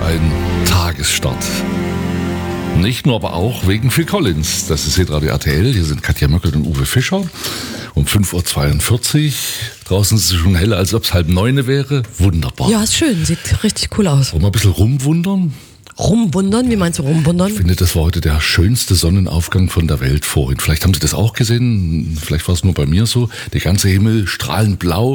ein Tagesstart. Nicht nur, aber auch wegen Phil Collins. Das ist Hitradio RTL. Hier sind Katja Möckelt und Uwe Fischer. Um 5.42 Uhr. Draußen ist es schon heller, als ob es 8:30 wäre. Wunderbar. Ja, ist schön. Sieht richtig cool aus. Wollen wir ein bisschen rumwundern? Rumwundern? Wie meinst du rumwundern? Ich finde, das war heute der schönste Sonnenaufgang von der Welt vorhin. Vielleicht haben Sie das auch gesehen. Vielleicht war es nur bei mir so. Der ganze Himmel strahlend blau.